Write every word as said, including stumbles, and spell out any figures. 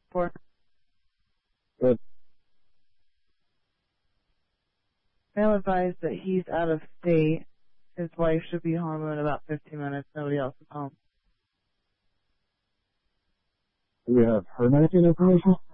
For Good. male advised that he's out of state. His wife should be home in about fifteen minutes. Nobody else is home. Do we have her Medicaid information?